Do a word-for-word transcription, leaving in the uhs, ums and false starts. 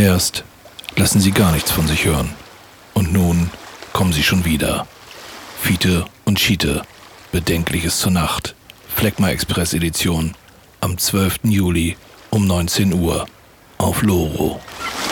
Erst lassen sie gar nichts von sich hören. Und nun kommen sie schon wieder. Fiete und Schiete, Bedenkliches zur Nacht. Phlegma Express Edition am zwölften Juli um neunzehn Uhr auf Loro.